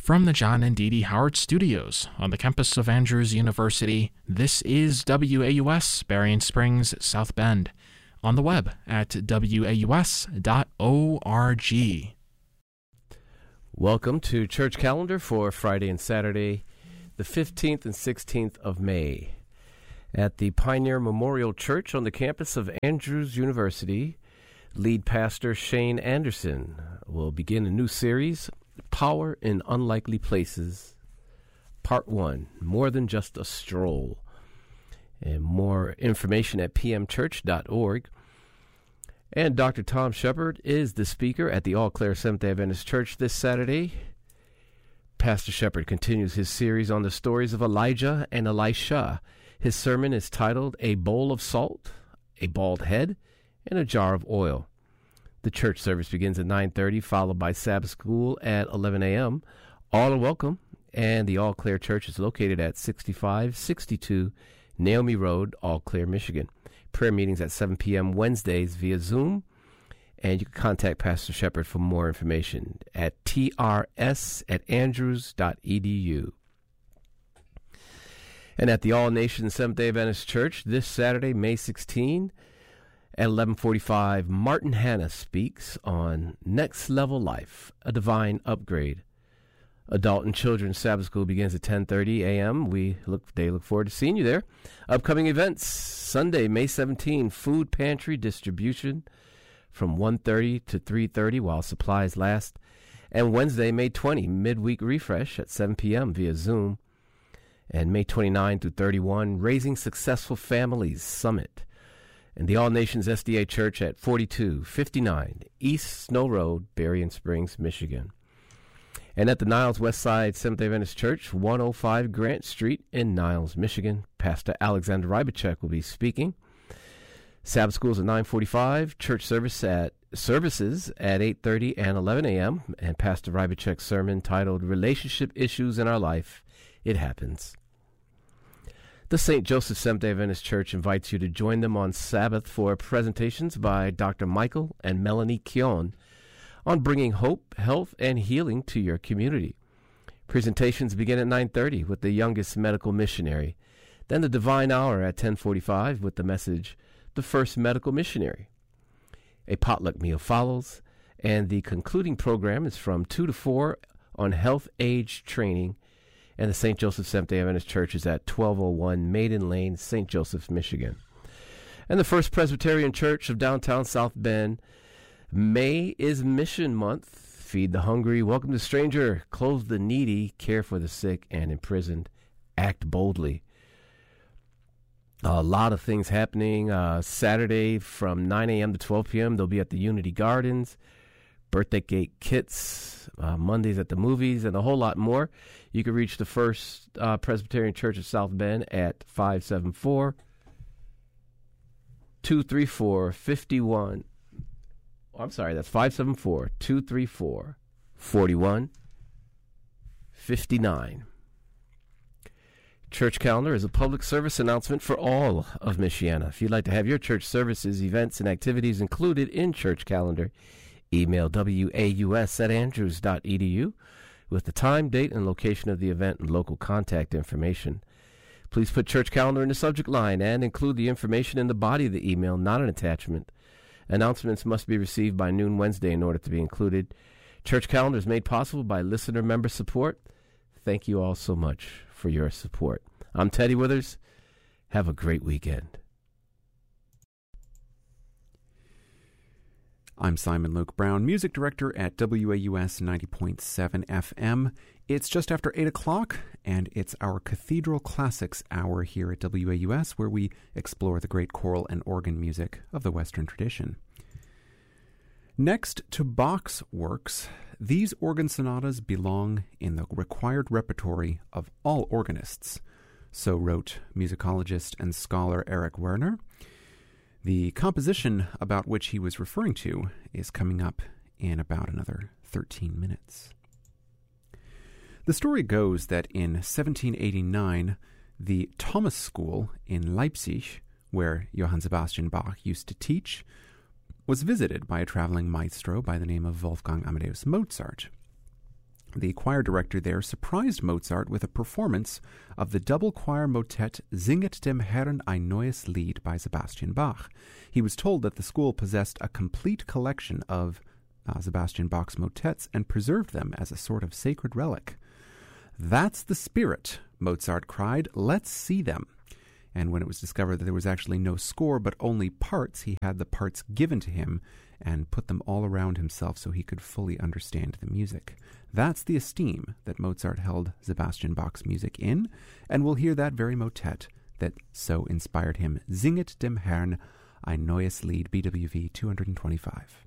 From the John and Dee Dee Howard Studios on the campus of Andrews University, this is WAUS, Berrien Springs, South Bend, on the web at waus.org. Welcome to Church Calendar for Friday and Saturday, the 15th and 16th of May. At the Pioneer Memorial Church on the campus of Andrews University, lead pastor Shane Anderson will begin a new series, Power in Unlikely Places, Part 1, More Than Just a Stroll. And more information at pmchurch.org. And Dr. Tom Shepard is the speaker at the All Clare Seventh-day Adventist Church this Saturday. Pastor Shepard continues his series on the stories of Elijah and Elisha. His sermon is titled, A Bowl of Salt, a Bald Head, and a Jar of Oil. The church service begins at 9:30, followed by Sabbath school at 11 a.m. All are welcome, and the All Clare Church is located at 6562 Naomi Road, All Clare, Michigan. Prayer meetings at 7 p.m. Wednesdays via Zoom, and you can contact Pastor Shepard for more information at trs@andrews.edu. And at the All Nations Seventh-day Adventist Church this Saturday, May 16, at 11:45, Martin Hanna speaks on Next Level Life, a Divine Upgrade. Adult and Children's Sabbath School begins at 10:30 a.m. They look forward to seeing you there. Upcoming events, Sunday, May 17, food pantry distribution from 1:30 to 3:30 while supplies last. And Wednesday, May 20, midweek refresh at 7 p.m. via Zoom. And May 29 through 31, Raising Successful Families Summit. And the All Nations SDA Church at 4259 East Snow Road, Berrien Springs, Michigan. And at the Niles Westside Seventh-day Adventist Church, 105 Grant Street in Niles, Michigan, Pastor Alexander Rybacek will be speaking. Sabbath schools at 9:45, church services at 8:30 and 11 a.m., and Pastor Rybacek's sermon titled Relationship Issues in Our Life, It Happens. The St. Joseph Seventh-day Adventist Church invites you to join them on Sabbath for presentations by Dr. Michael and Melanie Keown on bringing hope, health, and healing to your community. Presentations begin at 9:30 with the youngest medical missionary. Then the Divine Hour at 10:45 with the message, The First Medical Missionary. A potluck meal follows, and the concluding program is from 2 to 4 on health age training. And the St. Joseph Seventh-day Adventist Church is at 1201 Maiden Lane, St. Joseph, Michigan. And the First Presbyterian Church of downtown South Bend, May is Mission Month. Feed the hungry, welcome the stranger, clothe the needy, care for the sick and imprisoned, act boldly. A lot of things happening. Saturday from 9 a.m. to 12 p.m. they'll be at the Unity Gardens. Birthday cake kits, Mondays at the movies, and a whole lot more. You can reach the First Presbyterian Church of South Bend at 574-234-51. I'm sorry, that's 574-234-4159. Church Calendar is a public service announcement for all of Michiana. If you'd like to have your church services, events, and activities included in Church Calendar, email waus@andrews.edu with the time, date, and location of the event and local contact information. Please put Church Calendar in the subject line and include the information in the body of the email, not an attachment. Announcements must be received by noon Wednesday in order to be included. Church Calendar is made possible by listener member support. Thank you all so much for your support. I'm Teddy Withers. Have a great weekend. I'm Simon Luke Brown, music director at WAUS 90.7 FM. It's just after 8 o'clock, and it's our Cathedral Classics Hour here at WAUS, where we explore the great choral and organ music of the Western tradition. Next to Bach's works, these organ sonatas belong in the required repertory of all organists, so wrote musicologist and scholar Eric Werner. The composition about which he was referring to is coming up in about another 13 minutes. The story goes that in 1789, the Thomas School in Leipzig, where Johann Sebastian Bach used to teach, was visited by a traveling maestro by the name of Wolfgang Amadeus Mozart. The choir director there surprised Mozart with a performance of the double choir motet Singet dem Herrn ein neues Lied by Sebastian Bach. He was told that the school possessed a complete collection of Sebastian Bach's motets and preserved them as a sort of sacred relic. "That's the spirit," Mozart cried. "Let's see them." And when it was discovered that there was actually no score but only parts, he had the parts given to him and put them all around himself so he could fully understand the music. That's the esteem that Mozart held Sebastian Bach's music in, and we'll hear that very motet that so inspired him. Singet dem Herrn ein neues Lied, BWV 225.